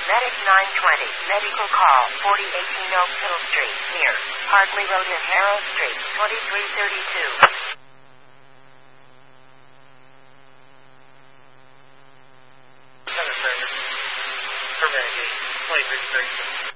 Medic 920, medical call, 4018 Oak Hill Street, near Hartley Road and Harrow Street, 2332. Permitted, 2332.